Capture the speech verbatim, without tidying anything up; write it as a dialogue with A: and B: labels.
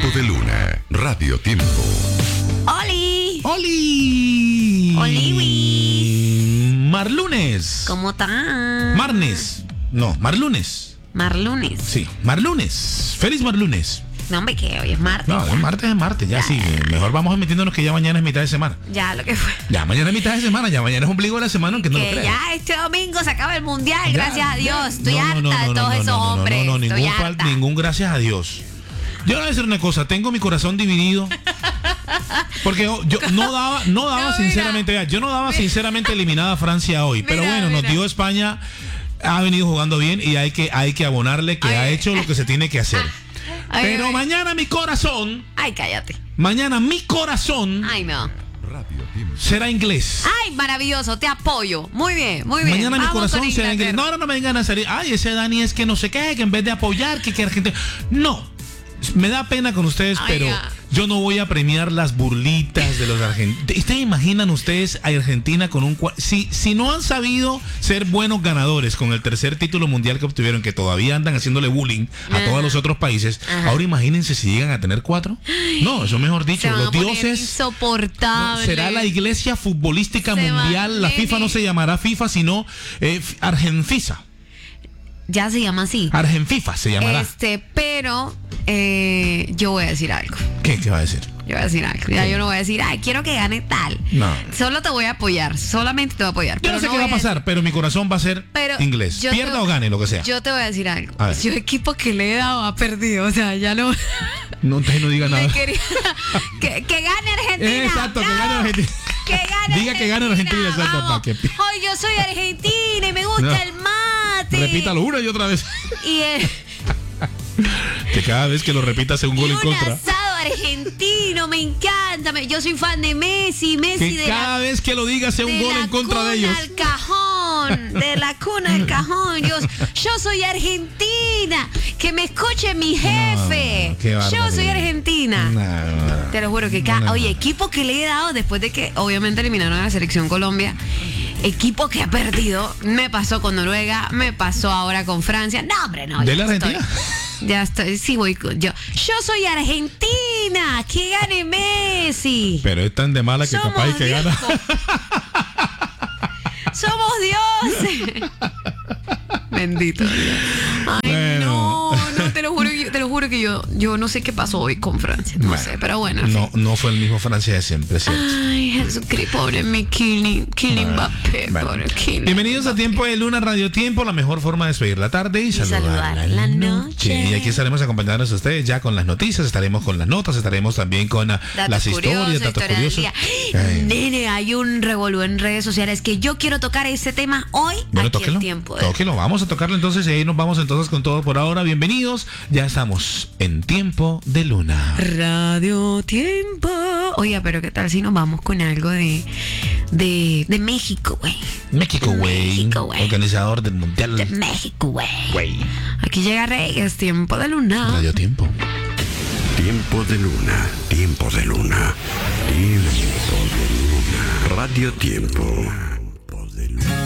A: Tiempo de Luna, Radio Tiempo.
B: ¡Oli!
A: ¡Oli!
B: ¡Oliwis!
A: Marlunes.
B: ¿Cómo están?
A: Marnes. No, Marlunes.
B: Marlunes.
A: Sí, Marlunes. Feliz Marlunes.
B: No, hombre, que hoy es martes.
A: No, es martes, es martes. Ya, ya sí. Ya. Mejor vamos metiéndonos que ya mañana es mitad de semana.
B: Ya, lo que fue.
A: Ya, mañana es mitad de semana. Ya, mañana es ombligo de la semana, aunque no
B: que
A: lo creas.
B: ya este domingo se acaba el mundial,
A: Ya,
B: gracias a Dios.
A: ya.
B: Estoy
A: no,
B: harta
A: no, no,
B: de
A: no,
B: todos
A: no,
B: esos
A: no,
B: hombres.
A: No, no, no,
B: Estoy
A: ningún,
B: harta.
A: ningún gracias a Dios. Yo le voy a decir una cosa, tengo mi corazón dividido. Porque yo, yo no daba, no daba
B: No,
A: sinceramente,
B: mira.
A: yo no daba
B: Mira.
A: sinceramente eliminada a Francia hoy. Pero
B: Mira,
A: bueno, nos
B: mira.
A: dio España, ha venido jugando bien y hay que, hay que abonarle que
B: Ay,
A: ha
B: ay.
A: hecho lo que se tiene que hacer.
B: Ay,
A: Pero
B: ay.
A: mañana mi corazón,
B: Ay, cállate.
A: mañana mi corazón
B: Ay, no.
A: será inglés.
B: Ay, maravilloso, te apoyo. Muy bien, muy bien.
A: Mañana mi
B: Vamos
A: corazón
B: con
A: será inglés.
B: Inglaterra.
A: No, ahora no me vengan a salir. Ay, ese Dani es que no sé qué, que en vez de apoyar, que, que Argentina. No. Me da pena con ustedes,
B: Ay,
A: pero
B: ya.
A: yo no voy a premiar las burlitas de los argentinos. ¿Ustedes imaginan ustedes a Argentina con un... cua- Si, si no han sabido ser buenos ganadores con el tercer título mundial que obtuvieron, que todavía andan haciéndole bullying a
B: Ajá.
A: todos los otros países,
B: Ajá.
A: ahora imagínense si llegan a tener cuatro. No, eso mejor
B: Se
A: dicho,
B: van a
A: los
B: poner
A: dioses...
B: insoportables.
A: No, será la iglesia futbolística
B: Se
A: mundial.
B: van,
A: La
B: nene.
A: FIFA no se llamará FIFA, sino eh, Argenfisa.
B: Ya se llama así.
A: Argenfifa se llamará.
B: Este, pero eh, yo voy a decir algo.
A: ¿Qué, ¿Qué va a decir?
B: Yo voy a decir algo. Ya yo no voy a decir, ay, quiero que gane tal.
A: No.
B: Solo te voy a apoyar. Solamente te voy a apoyar.
A: Yo
B: pero
A: no sé qué
B: voy
A: va a pasar, pero mi corazón va a ser
B: Pero
A: inglés.
B: yo
A: Pierda
B: te-
A: o gane, lo que sea.
B: Yo te voy a decir algo.
A: A ver.
B: Yo equipo que le he dado ha perdido. O sea, ya no.
A: No, entonces no diga nada.
B: Me quería- que, que gane Argentina.
A: Exacto, que
B: ¡Bravo!
A: gane Argentina.
B: Que gane
A: Diga que gane Argentina, exacto,
B: vamos.
A: para que pi-
B: Hoy yo soy argentina y me gusta
A: No.
B: el mate.
A: Repítalo una y otra vez.
B: Y el,
A: Que cada vez que lo repita hace un gol
B: y
A: en
B: un
A: contra.
B: asado argentino, me encanta. me- Yo soy fan de Messi, Messi
A: Que
B: de
A: cada
B: la,
A: vez que lo diga sea un
B: de
A: gol
B: la
A: en contra
B: cuna
A: de ellos.
B: al cajón, de la cuna al cajón. Yo, yo soy argentina. Que me escuche mi jefe.
A: No, qué
B: yo
A: barbaridad.
B: soy argentina.
A: No, no, no.
B: Te lo juro que cada,
A: No.
B: oye, equipo que le he dado después de que obviamente eliminaron a la selección Colombia, equipo que ha perdido, me pasó con Noruega, me pasó ahora con Francia. No, hombre, no.
A: ¿De
B: ya
A: la
B: estoy-
A: Argentina?
B: Ya estoy, sí voy con- yo. Yo soy argentina, que gane Messi.
A: Pero es tan de mala que
B: Somos
A: capaz y que
B: Dios.
A: gana.
B: Somos dioses. Bendito Dios. Ay,
A: Bueno.
B: no, no, te lo juro, que- te lo juro que yo, yo no sé qué pasó hoy con Francia. No
A: Bueno,
B: sé, pero bueno. en
A: No,
B: fin.
A: no fue el mismo Francia de siempre, ¿cierto?
B: Ay, Jesucristo, pobre mi Killing, Killing
A: Bueno,
B: Mbappé,
A: bueno.
B: pobre Killing.
A: Bienvenidos a Tiempo de Luna, Radio Tiempo, la mejor forma de despedir la tarde y, saludar,
B: saludar la noche.
A: Y aquí estaremos acompañándonos a ustedes ya con las noticias, estaremos con las notas, estaremos también con ah,
B: Datos
A: las
B: curiosos,
A: historias, datos
B: historia del
A: curiosos.
B: día.
A: Ay.
B: Nene, hay un revolú en redes sociales que yo quiero tocar ese tema hoy.
A: Bueno,
B: aquí
A: tóquelo,
B: en tiempo de-
A: tóquelo, vamos a tocarlo entonces y ahí nos vamos entonces con todo por ahora. Bienvenidos, ya estamos en Tiempo de Luna.
B: Radio Tiempo. Oiga, pero qué tal si nos vamos con algo de de, de México, güey.
A: México, güey,
B: México, güey.
A: organizador del Mundial.
B: De México, güey.
A: Güey.
B: Aquí llega Reyes, Tiempo de Luna.
A: Radio Tiempo.
C: Tiempo de Luna, tiempo de Luna, tiempo de Luna, Radio Tiempo.